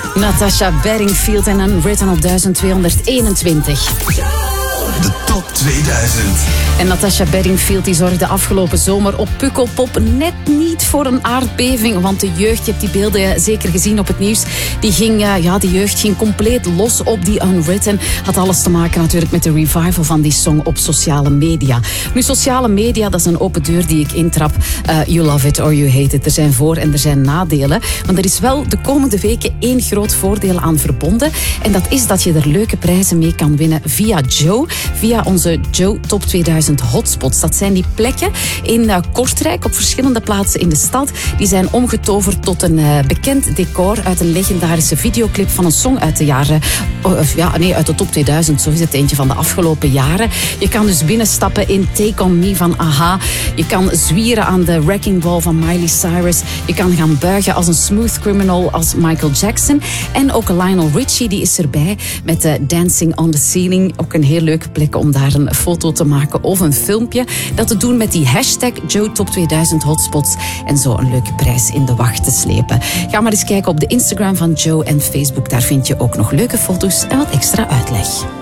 Natasha Bedingfield en Unwritten op 1221. De top 2000. En Natasha Bedingfield die zorgde afgelopen zomer op Pukkelpop net niet voor een aardbeving. Want de jeugd, je hebt die beelden zeker gezien op het nieuws, die jeugd ging compleet los op die Unwritten. Had alles te maken natuurlijk met de revival van die song op sociale media. Nu, sociale media, dat is een open deur die ik intrap. You love it or you hate it. Er zijn voor- en er zijn nadelen. Maar er is wel de komende weken één groot voordeel aan verbonden. En dat is dat je er leuke prijzen mee kan winnen via Joe. Via onze Joe Top 2000 Hotspots. Dat zijn die plekken in Kortrijk, op verschillende plaatsen in de stad. Die zijn omgetoverd tot een bekend decor uit een legendarische videoclip van een song uit de jaren... uit de top 2000. Zo is het eentje van de afgelopen jaren. Je kan dus binnenstappen in Take On Me van A.H.A. Je kan zwieren aan de Wrecking Ball van Miley Cyrus. Je kan gaan buigen als een smooth criminal als Michael Jackson. En ook Lionel Richie, die is erbij met Dancing on the Ceiling. Ook een heel leuke plek om daar een foto te maken of een filmpje. Dat te doen met die hashtag Joe Top 2000 Hotspots. En zo een leuke prijs in de wacht te slepen. Ga maar eens kijken op de Instagram van Joe en Facebook. Daar vind je ook nog leuke foto's en wat extra uitleg.